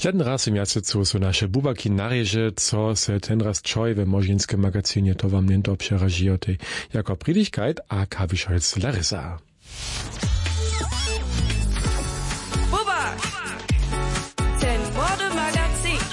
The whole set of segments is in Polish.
Jeden raz w miasecu są nasze bubaki narjeże, co se ten raz czoj we Možinskim magazynie to wam nie przeraziło tej jako Priedigkeit a Kawischolz Larissa. Bubak! Ten Mode Magazin.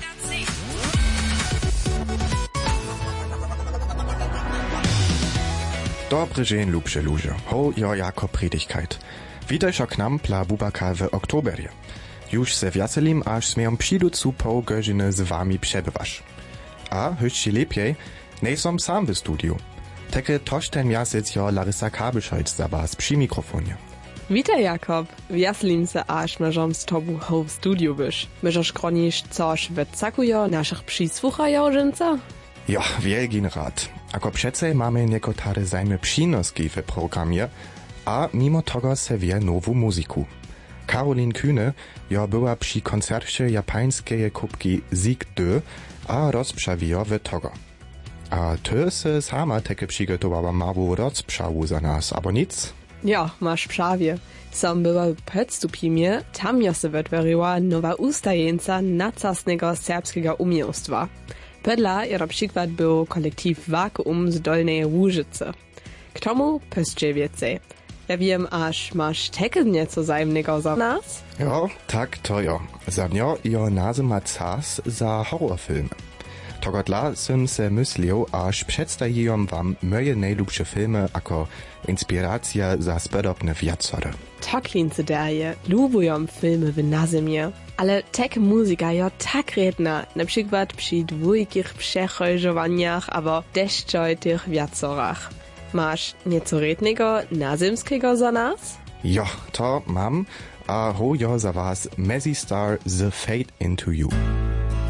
Dobry dzień, lubsze ludzie. Ho, jo jako Priedigkeit. Witajcie k nam dla Bubaka w oktoberie. Już se wiacelim, aż smiem przyjdu pół godziny z wami przebywasz. A, höchci lepiej, nie som sam w studiu. Takie toż ten miasec jo Larissa Kawischolz za was przy mikrofonie. Witaj Jakob, wiaslim se aż możom z tobą ho w studiu byś. Możesz kronisz coś wycakujo naszych przysłuchają rzęca? Ja, wielgin rad. Ako przece mamy niekotare zajme przynoski w programie, a mimo tego se wie nową muzyku. Caroline Kühne jo była przy koncercie japańskiej kubki Sieg 2, a rozprzawiła w tego. A ty se sama takie przygotowała małą rozprzału za nas, abo nic? Ja, masz prawie. Sam była w Podstupimie, tam ja se wytworzyła nowa ustajeńca nacasnego serbskiego umiejstwa. Pedla je na przykład był kolektyw Vakuum z Dolnej Łużycy. K tomu pyszcie więcej. Ja wiem, aż masz takie nieco zajemnego za nas? Jo, tak to jo. Za mňo jo nazy ma cas za horrorfilmy. Tego dla sem se myslił, aż przedstawiłem wam moje najlubsze filmy jako inspiracja za spodobne wiacory. Tak lince daje, lubują filmy w nazimie. Ale tak muzyka jo tak redna, na przykład przy dwójkich przechodzowaniach albo deszczowitych wiacorach. Masz nieco rednego nazimskiego za nas? Jo, to mam, a ho jo za was Messi Star The Fade Into You.